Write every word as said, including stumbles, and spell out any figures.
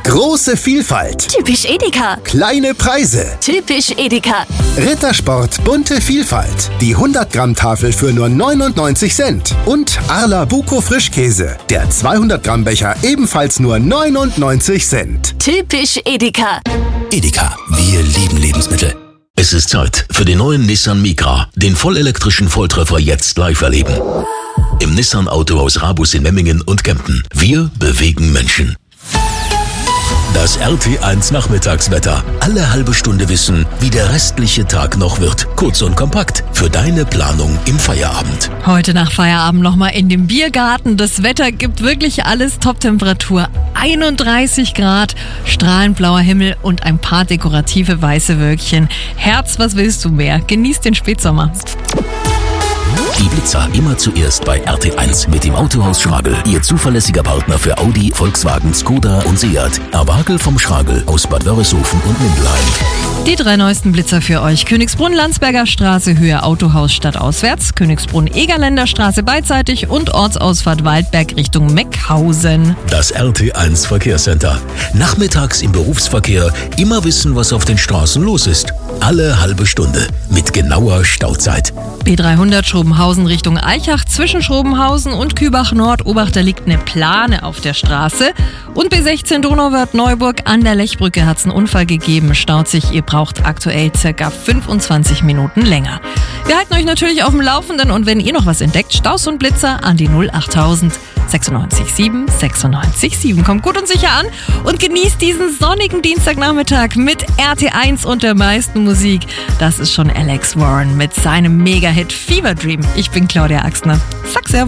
Große Vielfalt. Typisch Edeka. Kleine Preise. Typisch Edeka. Rittersport bunte Vielfalt. Die hundert Gramm Tafel für nur neunundneunzig Cent. Und Arla Buko Frischkäse. Der zweihundert Gramm Becher ebenfalls nur neunundneunzig Cent. Typisch Edeka. Edeka, wir lieben Lebensmittel. Es ist Zeit für den neuen Nissan Micra, den vollelektrischen Volltreffer jetzt live erleben. Im Nissan Autohaus Rabus in Memmingen und Kempten. Wir bewegen Menschen. Das R T eins Nachmittagswetter. Alle halbe Stunde wissen, wie der restliche Tag noch wird. Kurz und kompakt für deine Planung im Feierabend. Heute nach Feierabend nochmal in dem Biergarten. Das Wetter gibt wirklich alles. Top-Temperatur einunddreißig Grad, strahlend blauer Himmel und ein paar dekorative weiße Wölkchen. Herz, was willst du mehr? Genieß den Spätsommer. Die Blitzer immer zuerst bei R T eins mit dem Autohaus Schragel. Ihr zuverlässiger Partner für Audi, Volkswagen, Skoda und Seat. Erwagel vom Schragel aus Bad Wörishofen und Mindelheim. Die drei neuesten Blitzer für euch. Königsbrunn, Landsberger Straße, Höhe Autohaus stadtauswärts. Königsbrunn, Egerländer Straße beidseitig und Ortsausfahrt Waldberg Richtung Meckhausen. Das R T eins Verkehrscenter. Nachmittags im Berufsverkehr immer wissen, was auf den Straßen los ist. Alle halbe Stunde mit genauer Stauzeit. B dreihundert Schrobenhausen Richtung Eichach. Zwischen Schrobenhausen und Kübach Nord, Obacht, da liegt eine Plane auf der Straße. Und B sechzehn Donauwörth Neuburg an der Lechbrücke hat es einen Unfall gegeben. Staut sich, ihr braucht aktuell circa fünfundzwanzig Minuten länger. Wir halten euch natürlich auf dem Laufenden und wenn ihr noch was entdeckt, Staus und Blitzer an die null achttausend sechsundneunzig sieben sechsundneunzig sieben. Kommt gut und sicher an und genießt diesen sonnigen Dienstagnachmittag mit R T eins und der meisten Musik. Das ist schon Alex Warren mit seinem Mega-Hit Fever Dream. Ich bin Claudia Axtner. Sag servus.